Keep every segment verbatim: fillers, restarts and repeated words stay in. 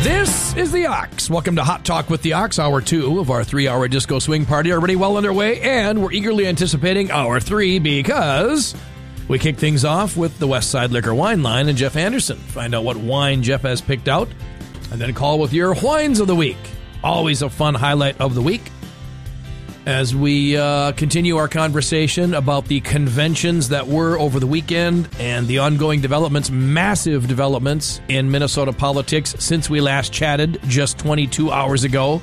This is the Ox. Welcome to Hot Talk with the Ox, hour two of our three-hour disco swing party. Already well underway, and we're eagerly anticipating hour three because we kick things off with the Westside Liquor Wine Line and Jeff Anderson. Find out what wine Jeff has picked out, and then call with your wines of the week. Always a fun highlight of the week. As we uh, continue our conversation about the conventions that were over the weekend and the ongoing developments, massive developments in Minnesota politics since we last chatted just twenty-two hours ago.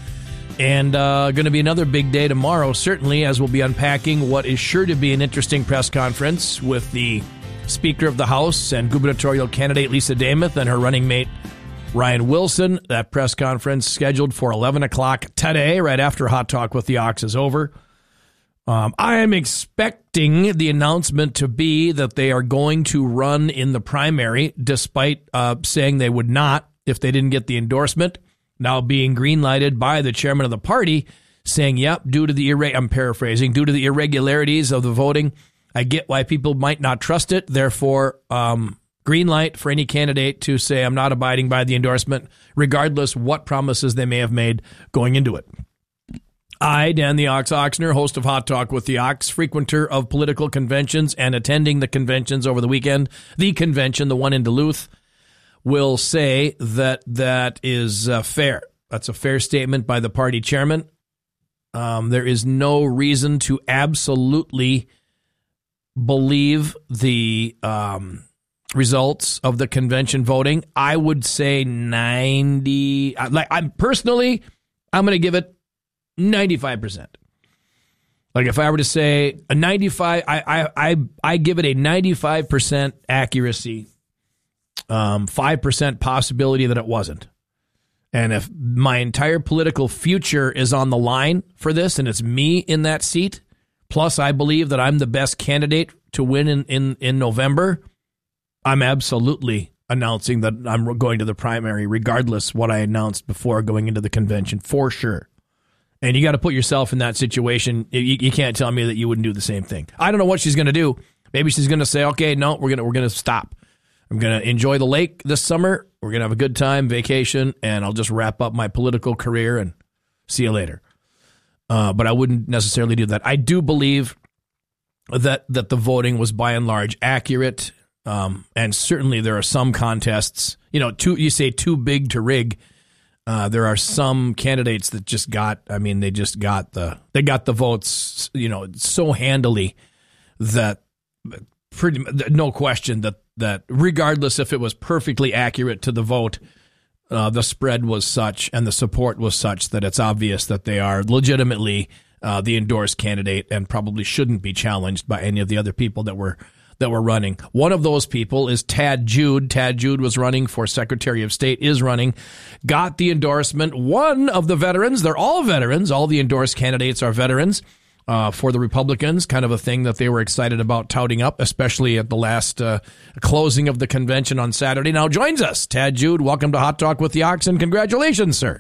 And uh, going to be another big day tomorrow, certainly, as we'll be unpacking what is sure to be an interesting press conference with the Speaker of the House and gubernatorial candidate Lisa Demuth and her running mate Ryan Wilson. That press conference scheduled for eleven o'clock today, right after Hot Talk with the Ox is over. Um, I am expecting the announcement to be that they are going to run in the primary, despite uh, saying they would not if they didn't get the endorsement. Now being green-lighted by the chairman of the party, saying, yep, due to the, irre- I'm paraphrasing, due to the irregularities of the voting, I get why people might not trust it. Therefore, um, green light for any candidate to say I'm not abiding by the endorsement, regardless what promises they may have made going into it. I, Dan the Ox Oxner, host of Hot Talk with the Ox, frequenter of political conventions and attending the conventions over the weekend, the convention, the one in Duluth, will say that that is uh, fair. That's a fair statement by the party chairman. Um, there is no reason to absolutely believe the um, results of the convention voting. I would say ninety. Like I'm personally, I'm going to give it ninety-five percent. Like if I were to say a ninety-five, I I I, I give it a ninety-five percent accuracy, um, five percent possibility that it wasn't. And if my entire political future is on the line for this, and it's me in that seat, plus I believe that I'm the best candidate to win in in, in November, I'm absolutely announcing that I'm going to the primary, regardless what I announced before going into the convention, for sure. And you got to put yourself in that situation. You, you can't tell me that you wouldn't do the same thing. I don't know what she's going to do. Maybe she's going to say, "Okay, no, we're gonna we're gonna stop. I'm going to enjoy the lake this summer. We're going to have a good time, vacation, and I'll just wrap up my political career and see you later." Uh, but I wouldn't necessarily do that. I do believe that that the voting was by and large accurate. Um, and certainly there are some contests, you know, too, you say too big to rig. Uh, there are some candidates that just got, I mean, they just got the, they got the votes, you know, so handily that pretty, no question that, that regardless if it was perfectly accurate to the vote, uh, the spread was such and the support was such that it's obvious that they are legitimately uh, the endorsed candidate and probably shouldn't be challenged by any of the other people that were that were running. One of those people is Tad Jude. Tad Jude was running for Secretary of State, is running, got the endorsement. One of the veterans, they're all veterans, all the endorsed candidates are veterans uh, for the Republicans, kind of a thing that they were excited about touting up, especially at the last uh, closing of the convention on Saturday. Now joins us, Tad Jude. Welcome to Hot Talk with the Ox, and congratulations, sir.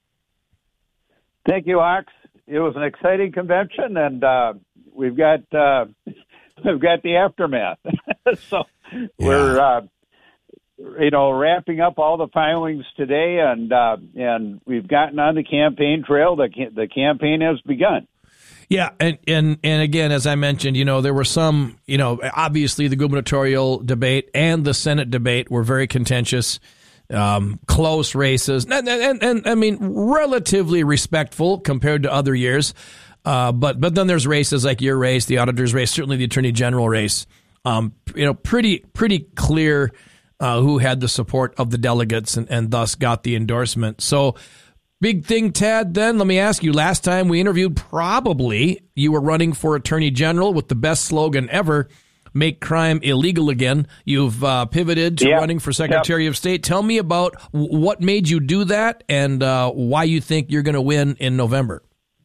Thank you, Ox. It was an exciting convention, and uh, we've got... Uh, We've got the aftermath. so yeah. we're, uh, you know, wrapping up all the filings today, and uh, and we've gotten on the campaign trail. The the campaign has begun. Yeah, and, and and again, as I mentioned, you know, there were some, you know, obviously the gubernatorial debate and the Senate debate were very contentious, um, close races, and, and, and I mean, relatively respectful compared to other years. Uh, but but then there's races like your race, the auditor's race, certainly the attorney general race. Um, you know, pretty pretty clear uh, who had the support of the delegates and, and thus got the endorsement. So big thing, Tad. Then let me ask you. Last time we interviewed, probably you were running for attorney general with the best slogan ever: "Make crime illegal again." You've uh, pivoted to yep. running for Secretary yep. of State. Tell me about what made you do that and uh, why you think you're going to win in November.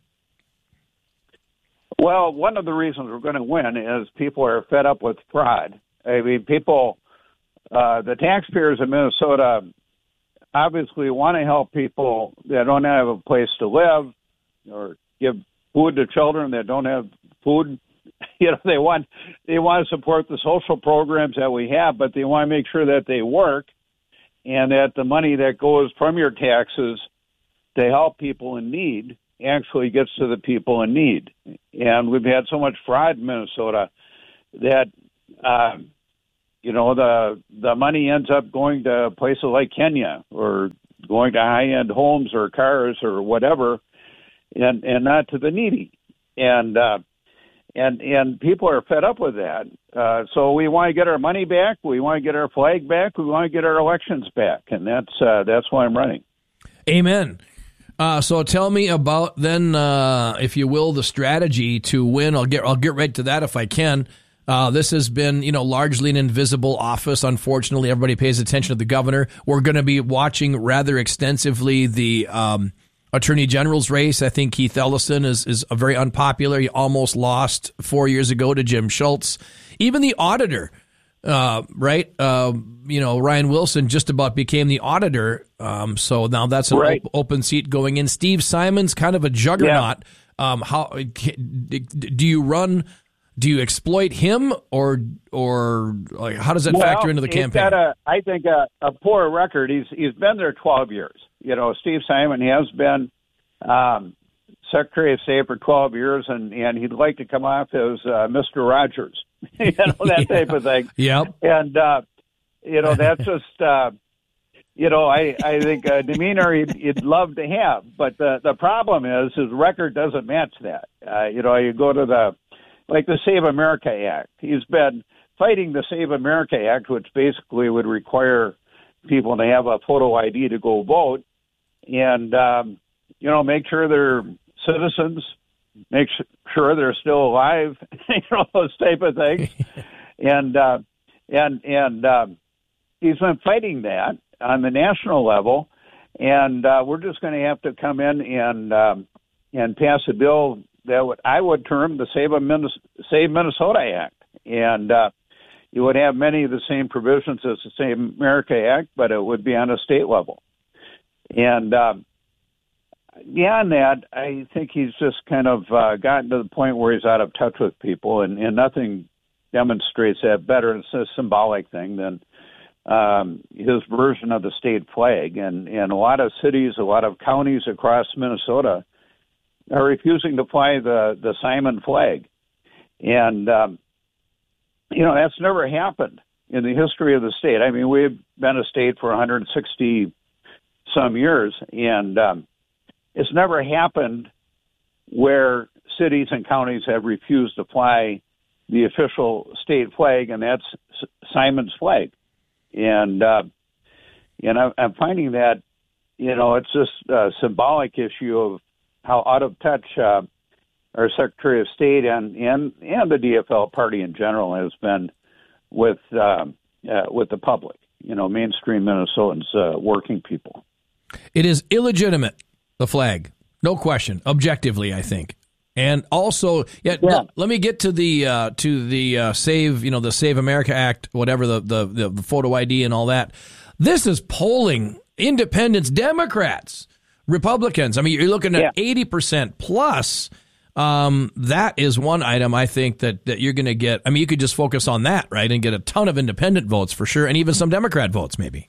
Well, one of the reasons we're going to win is people are fed up with fraud. I mean, people, uh, the taxpayers of Minnesota obviously want to help people that don't have a place to live or give food to children that don't have food. You know, they want they want to support the social programs that we have, but they want to make sure that they work. and that the money that goes from your taxes to help people in need actually gets to the people in need. And we've had so much fraud in Minnesota that, uh, you know, the the money ends up going to places like Kenya or going to high-end homes or cars or whatever, and, and not to the needy. And uh, and and people are fed up with that. Uh, so we want to get our money back. We want to get our flag back. We want to get our elections back. And that's uh, that's why I'm running. Amen. Uh, so tell me about then, uh, if you will, the strategy to win. I'll get I'll get right to that if I can. Uh, this has been, you know, largely an invisible office. Unfortunately, everybody pays attention to the governor. We're going to be watching rather extensively the um, Attorney General's race. I think Keith Ellison is is a very unpopular. He almost lost four years ago to Jim Schultz. Even the auditor, uh, right? Uh, you know, Ryan Wilson just about became the auditor. Um, so now that's an right. op- open seat going in. Steve Simon's kind of a juggernaut. Yeah. Um, how do you run? Do you exploit him, or or like how does that well, factor into the he's campaign? Got a, I think a, a poor record. He's he's been there twelve years. You know, Steve Simon has been um, Secretary of State for twelve years, and, and he'd like to come off as uh, Mister Rogers, you know, that yeah. type of thing. Yep. And uh, you know, that's just uh, you know, I I think a demeanor he'd, he'd love to have, but the the problem is his record doesn't match that. Uh, you know, you go to the like the Save America Act. He's been fighting the Save America Act, which basically would require people to have a photo I D to go vote, and um, you know, make sure they're citizens, make sure they're still alive, you know, those type of things. and uh, and and um, he's been fighting that on the national level, and uh, we're just going to have to come in and um, and pass a bill that what I would term the Save, Minnesota, Save Minnesota Act. And uh, you would have many of the same provisions as the Save America Act, but it would be on a state level. And uh, beyond that, I think he's just kind of uh, gotten to the point where he's out of touch with people, and, and nothing demonstrates that better. It's a symbolic thing than um, his version of the state flag. And, and a lot of cities, a lot of counties across Minnesota are refusing to fly the, the Simon flag. And, um, you know, that's never happened in the history of the state. I mean, we've been a state for one hundred sixty some years, and um, it's never happened where cities and counties have refused to fly the official state flag, and that's Simon's flag. And, uh, and I'm finding that, you know, it's just a symbolic issue of how out of touch uh, our Secretary of State and, and and the D F L party in general has been with uh, uh, with the public, you know, mainstream Minnesotans, uh, working people. It is illegitimate, the flag, no question, objectively, I think. And also, yeah, yeah. L- let me get to the uh, to the uh, Save, you know, the Save America Act, whatever the, the the the photo I D and all that. This is polling independents, Democrats. Republicans, I mean, you're looking at yeah. eighty percent plus. Um, that is one item I think that, that you're going to get. I mean, you could just focus on that, right, and get a ton of independent votes for sure, and even some Democrat votes maybe.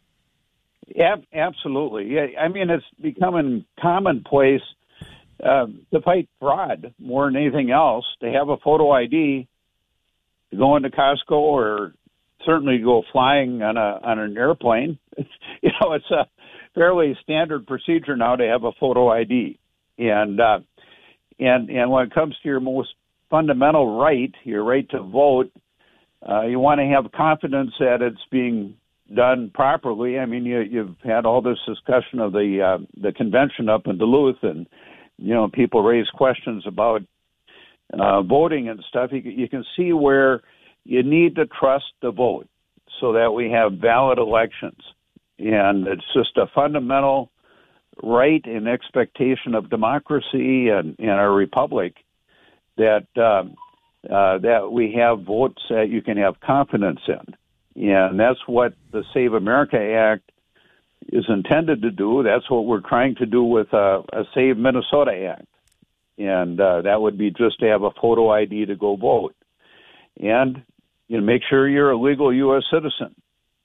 Yeah, absolutely. Yeah, I mean, it's becoming commonplace uh, to fight fraud more than anything else, to have a photo I D, to go into Costco, or certainly go flying on a on an airplane. You know, it's a fairly standard procedure now to have a photo I D, and uh, and and when it comes to your most fundamental right, your right to vote, uh, you want to have confidence that it's being done properly. I mean, you, you've had all this discussion of the uh, the convention up in Duluth, and you know, people raise questions about uh, voting and stuff. You, you can see where you need to trust the vote so that we have valid elections. And it's just a fundamental right and expectation of democracy and, and our republic that um, uh, that we have votes that you can have confidence in. And that's what the Save America Act is intended to do. That's what we're trying to do with a, a Save Minnesota Act. And uh, that would be just to have a photo I D to go vote. And you know, make sure you're a legal U S citizen.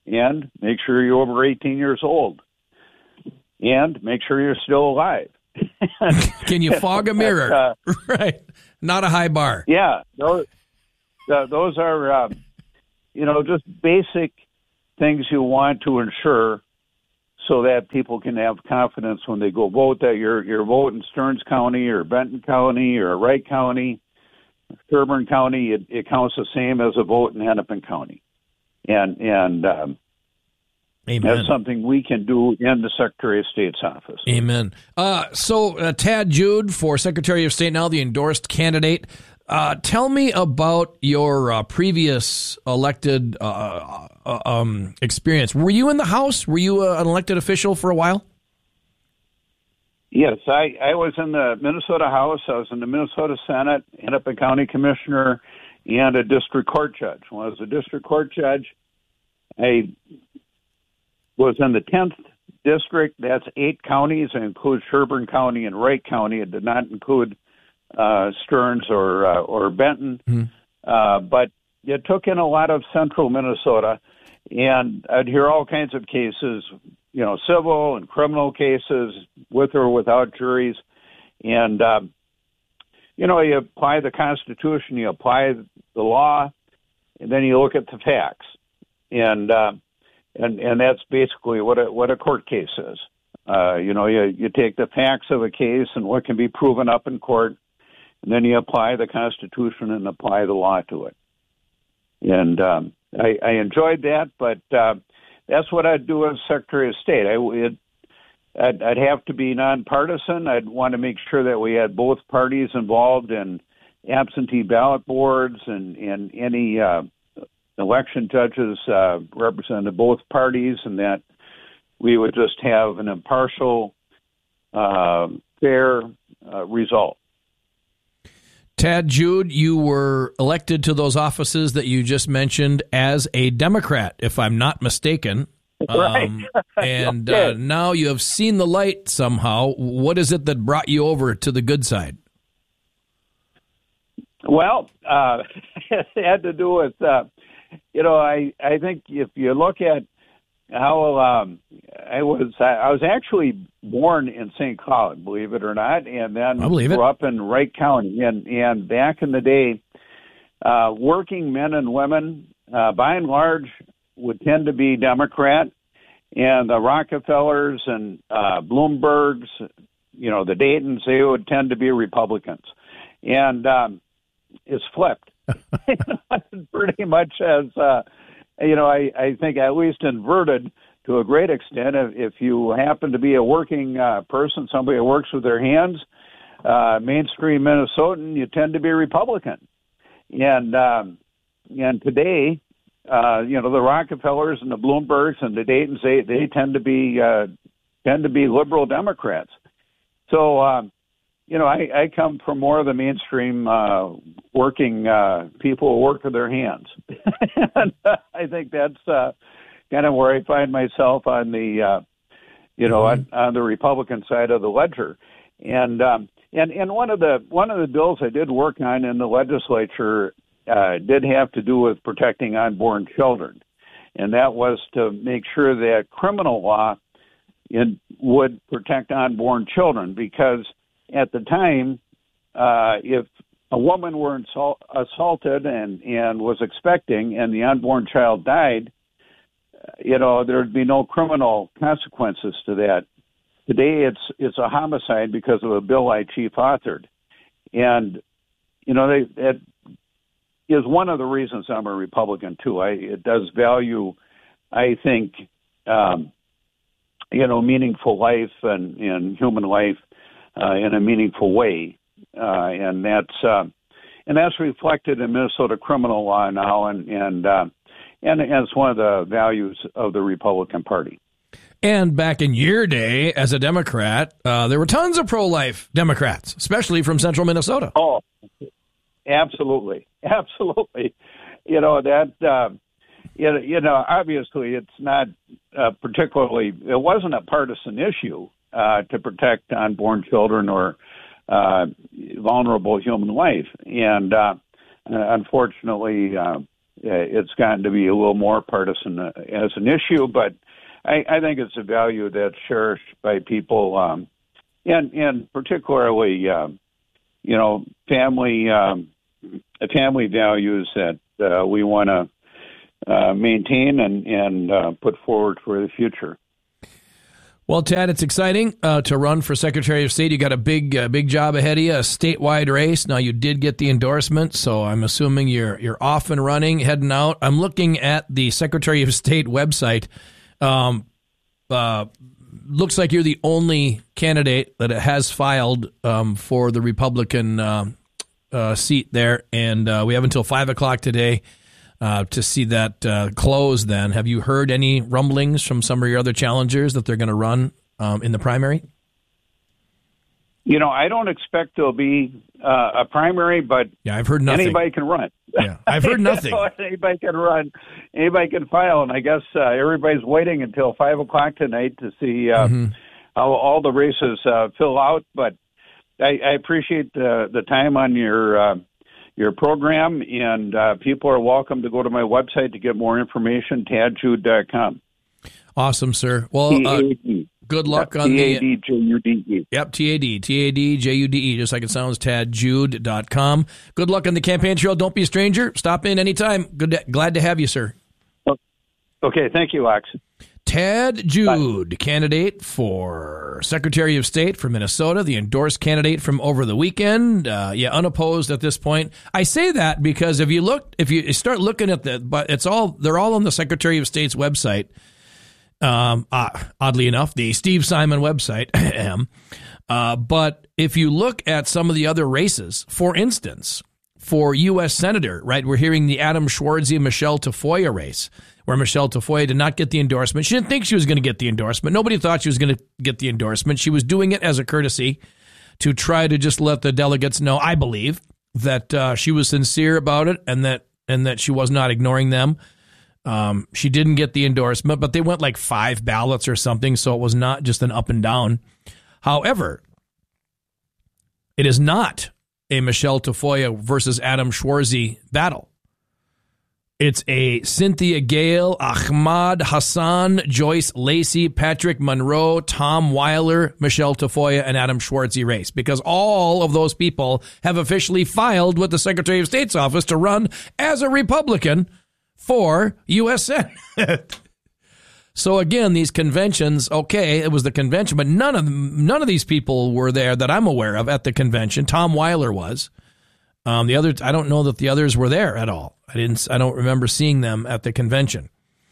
and make sure you're over eighteen years old, and make sure you're still alive. Can you fog a mirror? Uh, right. Not a high bar. Yeah. Those, uh, those are, uh, you know, just basic things you want to ensure so that people can have confidence when they go vote that your your vote in Stearns County or Benton County or Wright County, Sherburne County, it, it counts the same as a vote in Hennepin County. And, and, um, Amen. That's something we can do in the Secretary of State's office. Amen. Uh, so, uh, Tad Jude for Secretary of State, now the endorsed candidate. Uh, tell me about your uh, previous elected uh, uh, um, experience. Were you in the House? Were you uh, an elected official for a while? Yes, I, I was in the Minnesota House. I was in the Minnesota Senate, Hennepin County Commissioner, and a district court judge. When I was a district court judge, I was in the tenth district. That's eight counties. It includes Sherburne County and Wright County. It did not include uh, Stearns or uh, or Benton. Mm-hmm. Uh, but it took in a lot of central Minnesota, and I'd hear all kinds of cases, you know, civil and criminal cases with or without juries. And, um, you know, you apply the Constitution, you apply the law, and then you look at the facts. And, uh, And and that's basically what a what a court case is. Uh, you know, you you take the facts of a case and what can be proven up in court, and then you apply the Constitution and apply the law to it. And um, I, I enjoyed that, but uh, that's what I'd do as Secretary of State. I it, I'd, I'd have to be nonpartisan. I'd want to make sure that we had both parties involved in absentee ballot boards and and any. Uh, election judges uh, represented both parties, and that we would just have an impartial, uh, fair uh, result. Tad Jude, you were elected to those offices that you just mentioned as a Democrat, if I'm not mistaken. Right. Um, and okay. uh, now you have seen the light somehow. What is it that brought you over to the good side? Well, uh, it had to do with... Uh, You know, I, I think if you look at how um, I was, I was actually born in Saint Cloud, believe it or not, and then I believe grew it. up in Wright County. And, and back in the day, uh, working men and women, uh, by and large, would tend to be Democrat, and the Rockefellers and uh, Bloombergs, you know, the Daytons, they would tend to be Republicans. And um, it's flipped. Pretty much as, uh, you know, I, I think at least inverted to a great extent. If, if you happen to be a working uh, person, somebody who works with their hands, uh, mainstream Minnesotan, you tend to be Republican. And um, and today, uh, you know, the Rockefellers and the Bloombergs and the Daytons, they, they tend to be uh, tend to be liberal Democrats. So, um, you know, I, I come from more of the mainstream uh, working uh, people who work with their hands. And uh, I think that's uh, kind of where I find myself on the, uh, you know, mm-hmm. on, on the Republican side of the ledger. And um, and and one of the one of the bills I did work on in the legislature uh, did have to do with protecting unborn children, and that was to make sure that criminal law in, would protect unborn children, because at the time, uh, if a woman were insult, assaulted and, and was expecting and the unborn child died, you know, there'd be no criminal consequences to that. Today, it's it's a homicide because of a bill I chief authored. And, you know, they, that is one of the reasons I'm a Republican, too. I, it does value, I think, um, you know, meaningful life and, and human life Uh, in a meaningful way, uh, and that's uh, and that's reflected in Minnesota criminal law now, and and uh, and it's one of the values of the Republican Party. And back in your day, as a Democrat, uh, there were tons of pro-life Democrats, especially from central Minnesota. Oh, absolutely, absolutely. You know that. Uh, you know, you know, obviously, it's not uh, particularly. It wasn't a partisan issue. Uh, to protect unborn children or uh, vulnerable human life. And uh, unfortunately, uh, it's gotten to be a little more partisan uh, as an issue, but I, I think it's a value that's cherished by people, um, and, and particularly, uh, you know, family um, family values that uh, we want to uh, maintain and, and uh, put forward for the future. Well, Tad, it's exciting uh, to run for Secretary of State. You got a big, uh, big job ahead of you, a statewide race. Now, you did get the endorsement, so I'm assuming you're you're off and running, heading out. I'm looking at the Secretary of State website. Um, uh, looks like you're the only candidate that has filed um, for the Republican uh, uh, seat there, and uh, we have until five o'clock today uh, to see that uh, close. Then, have you heard any rumblings from some of your other challengers that they're going to run um, in the primary? You know, I don't expect there'll be uh, a primary, but yeah, I've heard nothing. Anybody can run. Yeah, I've heard nothing. You know, anybody can run. Anybody can file, and I guess uh, everybody's waiting until five o'clock tonight to see uh, mm-hmm. how all the races uh, fill out. But I, I appreciate the the time on your uh, your program, and uh, people are welcome to go to my website to get more information. tad jude dot com. Awesome, sir. Well, uh, good luck yep, on the... T A D J U D E. Yep, T A D. T A D J U D E, just like it sounds, tad jude dot com. Good luck on the campaign trail. Don't be a stranger. Stop in anytime. Good, to, glad to have you, sir. Okay, thank you, Lex. Tad Jude, Bye. Candidate for Secretary of State for Minnesota, the endorsed candidate from over the weekend. Uh, yeah, unopposed at this point. I say that because if you look, if you start looking at the, but it's all, they're all on the Secretary of State's website. Um, uh, oddly enough, the Steve Simon website. uh, but if you look at some of the other races, for instance, for U S Senator, right, we're hearing the Adam Schwartzy, Michelle Tafoya race, where Michelle Tafoya did not get the endorsement. She didn't think she was going to get the endorsement. Nobody thought she was going to get the endorsement. She was doing it as a courtesy to try to just let the delegates know, I believe, that uh, she was sincere about it and that and that she was not ignoring them. Um, she didn't get the endorsement, but they went like five ballots or something, so it was not just an up and down. However, it is not a Michelle Tafoya versus Adam Schwartzy battle. It's a Cynthia Gale, Ahmad Hassan, Joyce Lacey, Patrick Monroe, Tom Weiler, Michelle Tafoya, and Adam Schwartzy race, because all of those people have officially filed with the Secretary of State's office to run as a Republican for U S Senate. So again, these conventions, okay, it was the convention, but none of them, none of these people were there that I'm aware of at the convention. Tom Weiler was. Um, the others, I don't know that the others were there at all. I didn't. I don't remember seeing them at the convention.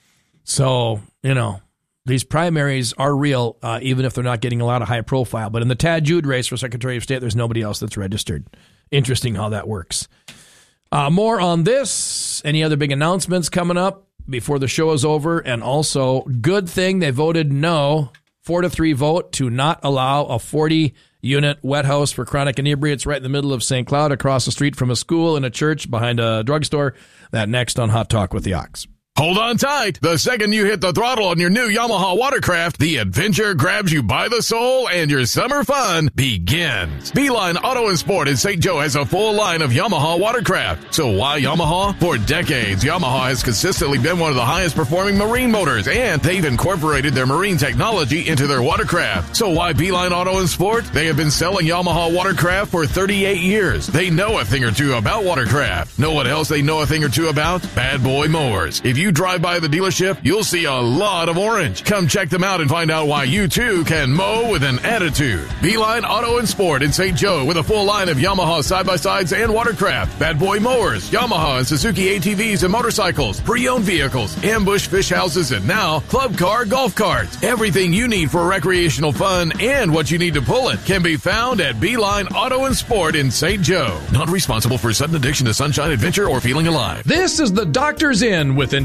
So you know, these primaries are real, uh, even if they're not getting a lot of high profile. But in the Tad Jude race for Secretary of State, there's nobody else that's registered. Interesting how that works. Uh, more on this. Any other big announcements coming up before the show is over? And also, good thing they voted no, four to three vote to not allow a forty unit wet house for chronic inebriates right in the middle of Saint Cloud, across the street from a school and a church behind a drugstore. That next on Hot Talk with the Ox. Hold on tight. The second you hit the throttle on your new Yamaha watercraft, the adventure grabs you by the soul and your summer fun begins. Beeline Auto and Sport in Saint Joe has a full line of Yamaha watercraft. So why Yamaha? For decades, Yamaha has consistently been one of the highest performing marine motors, and they've incorporated their marine technology into their watercraft. So why Beeline Auto and Sport? They have been selling Yamaha watercraft for thirty-eight years. They know a thing or two about watercraft. Know what else they know a thing or two about? Bad boy mowers. If you you drive by the dealership, you'll see a lot of orange. Come check them out and find out why you too can mow with an attitude. Beeline Auto and Sport in Saint Joe with a full line of Yamaha side-by-sides and watercraft, bad boy mowers, Yamaha and Suzuki A T Vs and motorcycles, pre-owned vehicles, ambush fish houses, and now club car golf carts. Everything you need for recreational fun and what you need to pull it can be found at Beeline Auto and Sport in Saint Joe. Not responsible for sudden addiction to sunshine, adventure, or feeling alive. This is the Doctor's Inn with Intense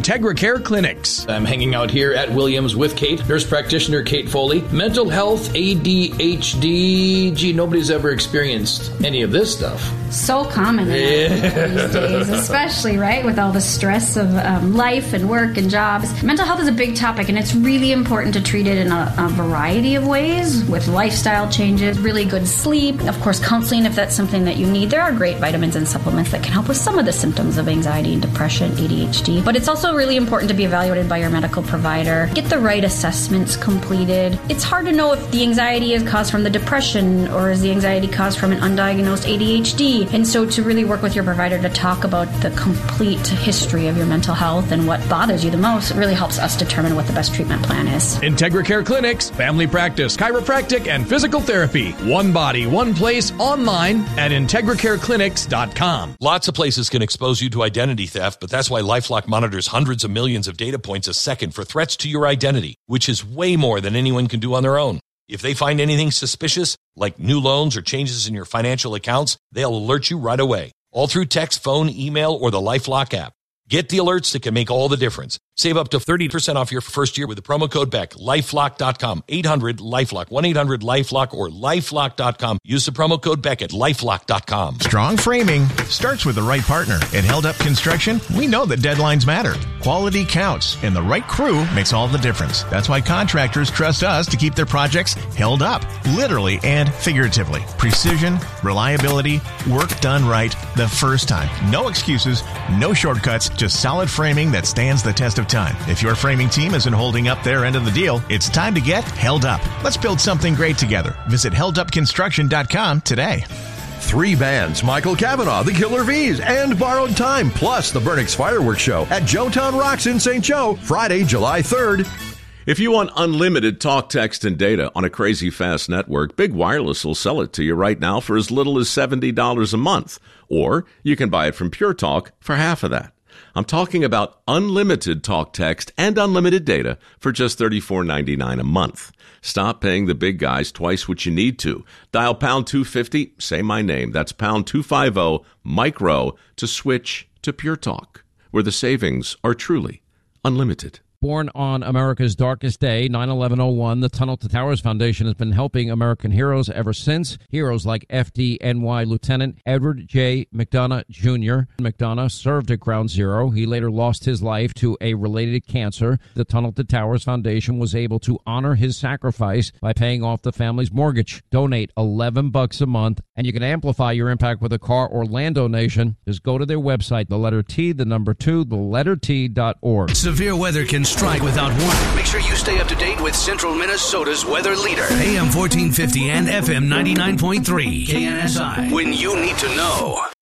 Integra Care Clinics. I'm hanging out here at Williams with Kate, nurse practitioner Kate Foley. Mental health, A D H D. Gee, nobody's ever experienced any of this stuff. So common in yeah. these days, especially, right, with all the stress of um, life and work and jobs. Mental health is a big topic, and it's really important to treat it in a, a variety of ways, with lifestyle changes, really good sleep, of course, counseling if that's something that you need. There are great vitamins and supplements that can help with some of the symptoms of anxiety and depression, A D H D. But it's also really important to be evaluated by your medical provider. Get the right assessments completed. It's hard to know if the anxiety is caused from the depression or is the anxiety caused from an undiagnosed A D H D. And so to really work with your provider to talk about the complete history of your mental health and what bothers you the most really helps us determine what the best treatment plan is. Integra Care Clinics, family practice, chiropractic, and physical therapy. One body, one place, online at integra care clinics dot com. Lots of places can expose you to identity theft, but that's why LifeLock monitors hundreds of millions of data points a second for threats to your identity, which is way more than anyone can do on their own. If they find anything suspicious, like new loans or changes in your financial accounts, they'll alert you right away, all through text, phone, email, or the LifeLock app. Get the alerts that can make all the difference. Save up to thirty percent off your first year with the promo code Beck. lifelock dot com, eight hundred LifeLock, one eight hundred LifeLock, or lifelock dot com. Use the promo code Beck at lifelock dot com. Strong framing starts with the right partner. At Held Up Construction, we know that deadlines matter. Quality counts, and the right crew makes all the difference. That's why contractors trust us to keep their projects held up, literally and figuratively. Precision, reliability, work done right the first time. No excuses, no shortcuts, just solid framing that stands the test of time. If your framing team isn't holding up their end of the deal, it's time to get held up. Let's build something great together. Visit held up construction dot com today. Three bands, Michael Cavanaugh, the Killer V's, and Borrowed Time, plus the Burnix Fireworks Show at Joetown Rocks in Saint Joe, Friday, July third. If you want unlimited talk, text, and data on a crazy fast network, Big Wireless will sell it to you right now for as little as seventy dollars a month. Or you can buy it from Pure Talk for half of that. I'm talking about unlimited talk, text, and unlimited data for just thirty-four ninety-nine a month. Stop paying the big guys twice what you need to. Dial pound two fifty, say my name. That's pound two fifty, micro, to switch to Pure Talk, where the savings are truly unlimited. Born on America's darkest day, nine eleven oh one, the Tunnel to Towers Foundation has been helping American heroes ever since. Heroes like F D N Y Lieutenant Edward J. McDonough Junior McDonough served at Ground Zero. He later lost his life to a related cancer. The Tunnel to Towers Foundation was able to honor his sacrifice by paying off the family's mortgage. Donate eleven bucks a month, and you can amplify your impact with a car or land donation. Just go to their website, the letter T, the number two, the letter T dot org. Severe weather can strike without warning. Make sure you stay up to date with Central Minnesota's weather leader. A M fourteen fifty and F M ninety-nine point three. K N S I. When you need to know.